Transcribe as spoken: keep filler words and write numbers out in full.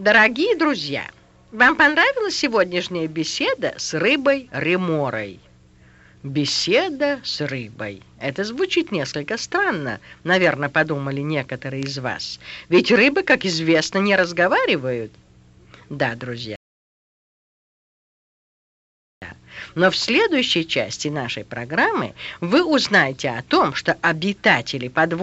Дорогие друзья, вам понравилась сегодняшняя беседа с рыбой реморой? Беседа с рыбой. Это звучит несколько странно, наверное, подумали некоторые из вас. Ведь рыбы, как известно, не разговаривают. Да, друзья. Но в следующей части нашей программы вы узнаете о том, что обитатели подводных